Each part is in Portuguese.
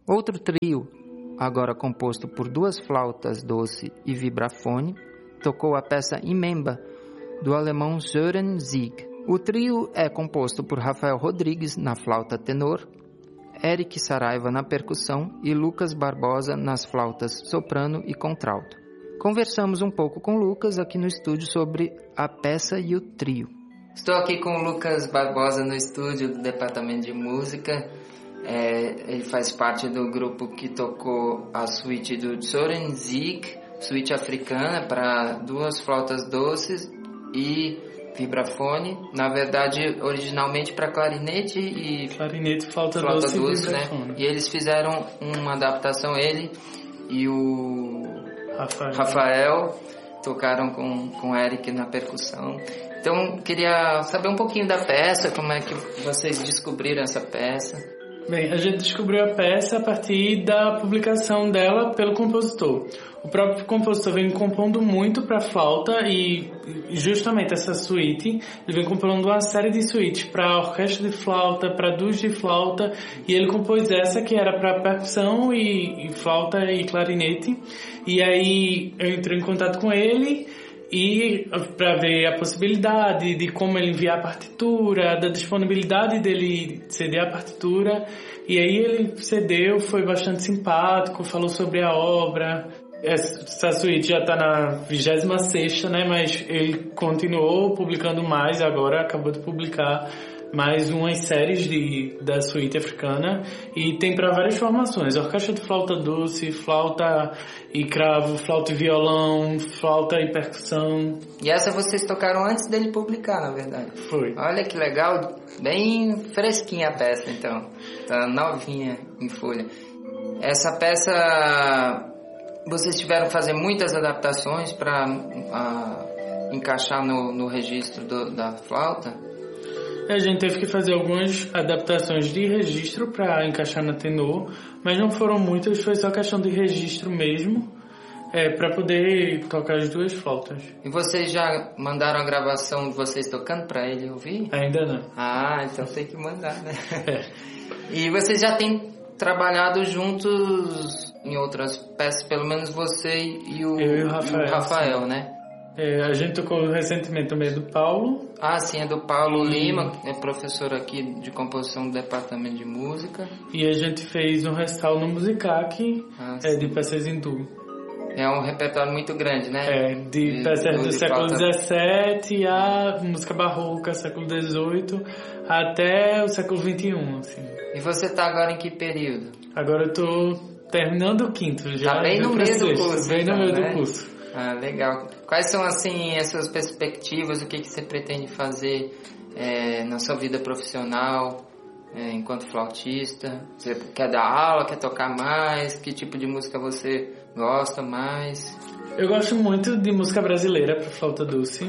Outro trio, agora composto por 2 flautas doce e vibrafone, tocou a peça Imemba, do alemão Sören Sieg. O trio é composto por Rafael Rodrigues na flauta tenor, Eric Saraiva na percussão e Lucas Barbosa nas flautas soprano e contralto. Conversamos um pouco com Lucas aqui no estúdio sobre a peça e o trio. Estou aqui com o Lucas Barbosa no estúdio do Departamento de Música. Ele faz parte do grupo que tocou a suíte do Sören Sieg, suíte africana para 2 flautas doces e vibrafone. Na verdade, originalmente para clarinete e flauta doce, né? E eles fizeram uma adaptação, ele e o Rafael tocaram com o Eric na percussão. Então, queria saber um pouquinho da peça, como é que vocês descobriram essa peça. Bem, a gente descobriu a peça a partir da publicação dela pelo compositor. O próprio compositor vem compondo muito para flauta e justamente essa suíte, ele vem compondo uma série de suítes para orquestra de flauta, para duos de flauta, e ele compôs essa que era para percussão e flauta e clarinete. E aí eu entrei em contato com ele e para ver a possibilidade de como ele enviar a partitura, da disponibilidade dele ceder a partitura. E aí ele cedeu, foi bastante simpático, falou sobre a obra. Essa suíte já está na 26ª, né? Mas ele continuou publicando mais, agora acabou de publicar mais umas séries da suíte africana e tem para várias formações: orquestra de flauta doce, flauta e cravo, flauta e violão, flauta e percussão. E essa vocês tocaram antes dele publicar, na verdade? Foi. Olha que legal, bem fresquinha a peça, então, tá novinha em folha. Essa peça vocês tiveram que fazer muitas adaptações para encaixar no registro da flauta? A gente teve que fazer algumas adaptações de registro para encaixar na tenor, mas não foram muitas, foi só questão de registro mesmo, para poder tocar as 2 flautas. E vocês já mandaram a gravação de vocês tocando para ele ouvir? Ainda não. Ah, então tem que mandar, né? E vocês já têm trabalhado juntos em outras peças, pelo menos você e o Rafael, né? A gente tocou recentemente também do Paulo. Ah, sim, é do Paulo Lima, é professor aqui de composição do Departamento de Música. E a gente fez um recital no Musicac, de peças hindu. É um repertório muito grande, né? De peças do século XVII a música barroca, século XVIII, até o século XXI, assim. E você está agora em que período? Agora eu estou terminando o 5º já. Tá bem no meio do curso. Bem no meio do curso. Ah, legal. Quais são, assim, as suas perspectivas? O que você pretende fazer na sua vida profissional, enquanto flautista? Você quer dar aula, quer tocar mais? Que tipo de música você gosta mais? Eu gosto muito de música brasileira para flauta doce.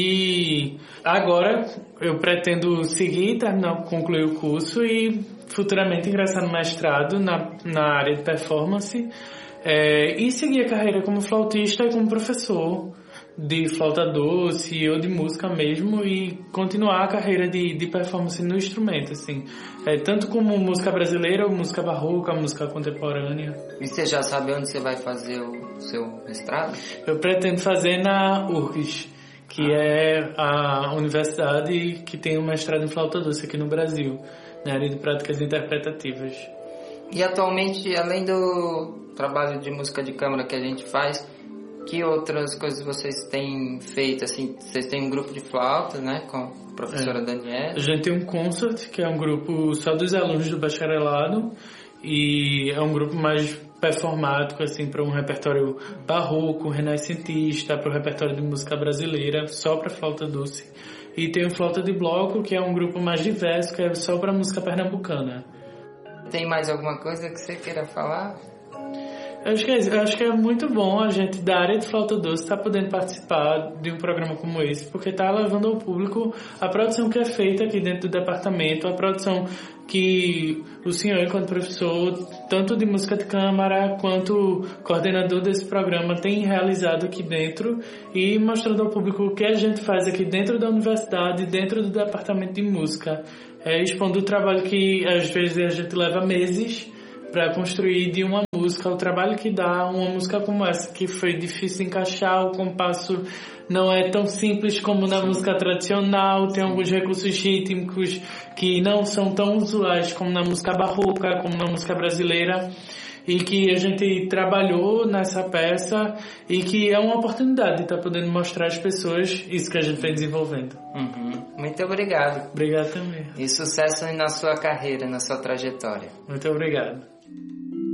E agora eu pretendo seguir, concluir o curso e futuramente ingressar no mestrado na área de performance. E seguir a carreira como flautista e como professor de flauta doce ou de música mesmo, e continuar a carreira de performance no instrumento, assim, tanto como música brasileira ou música barroca, música contemporânea. E você já sabe onde você vai fazer o seu mestrado? Eu pretendo fazer na URGS, que é a universidade que tem o mestrado em flauta doce aqui no Brasil, na área de práticas interpretativas. E atualmente, além do trabalho de música de câmara que a gente faz, que outras coisas vocês têm feito? Assim, vocês têm um grupo de flauta, né, com a professora Daniela? A gente tem um concert, que é um grupo só dos alunos do bacharelado, e é um grupo mais performático, assim, para um repertório barroco, renascentista, para o repertório de música brasileira, só para flauta doce. E tem o Flauta de Bloco, que é um grupo mais diverso, que é só para música pernambucana. Tem mais alguma coisa que você queira falar? Eu acho que é muito bom a gente da área de flauta doce estar podendo participar de um programa como esse, porque está levando ao público a produção que é feita aqui dentro do departamento, a produção que o senhor, enquanto professor, tanto de música de câmara quanto coordenador desse programa, tem realizado aqui dentro, e mostrando ao público o que a gente faz aqui dentro da universidade, dentro do departamento de música, expondo o trabalho que às vezes a gente leva meses para construir de uma música, o trabalho que dá uma música como essa, que foi difícil de encaixar, o compasso não é tão simples como na música tradicional, tem alguns recursos rítmicos que não são tão usuais como na música barroca, como na música brasileira, e que a gente trabalhou nessa peça e que é uma oportunidade de estar podendo mostrar às pessoas isso que a gente vem desenvolvendo. Muito obrigado. Obrigado também. E sucesso na sua carreira, na sua trajetória. Muito obrigado.